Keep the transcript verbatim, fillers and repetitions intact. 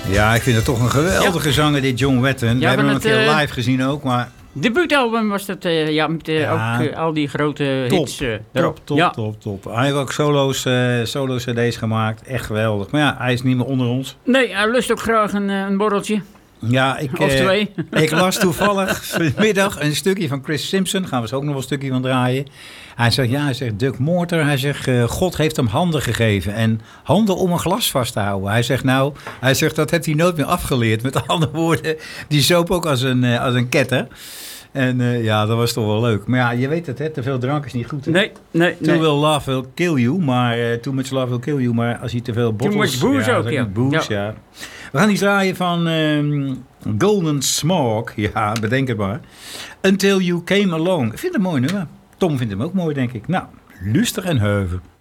Ja, ik vind het toch een geweldige ja. zanger, dit John Wetton. Ja, we hebben hem een keer uh, live gezien ook, maar... Debuutalbum was dat, uh, ja, met uh, ja, ook uh, al die grote top, hits uh, erop. Top, top, ja. top, top. Hij heeft ook solo's, uh, solo-cd's gemaakt. Echt geweldig. Maar ja, hij is niet meer onder ons. Nee, hij lust ook graag een, een borreltje. Ja, ik, of twee. Uh, ik las toevallig vanmiddag een stukje van Chris Simpson. Gaan we zo ook nog een stukje van draaien. Hij zegt, ja, hij zegt, Duck Morter, hij zegt, uh, God heeft hem handen gegeven. En handen om een glas vast te houden. Hij zegt, nou, hij zegt, dat heeft hij nooit meer afgeleerd. Met andere woorden, die zoop ook als een, uh, als een ketter. En uh, ja, dat was toch wel leuk. Maar ja, je weet het, hè, te veel drank is niet goed. Hè? Nee, nee, Too nee. will love will kill you, maar uh, too much love will kill you. Maar als je te veel bottles... Too much booze ja, ook, ja. Booze, ja. ja. We gaan iets draaien van um, Golden Smoke. Ja, bedenk het maar. Until You Came Along. Ik vind het een mooi nummer. Tom vindt hem ook mooi, denk ik. Nou, lustig en heuvel.